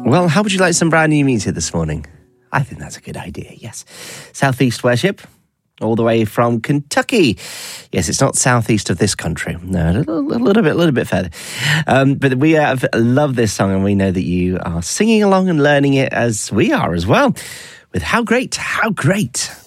Well, how would you like some brand new music this morning? I think that's a good idea, yes. Southeast Worship, all the way from Kentucky. Yes, it's not southeast of this country. No, a little bit further. But we have loved this song, and we know that you are singing along and learning it as we are as well. With How Great, How Great.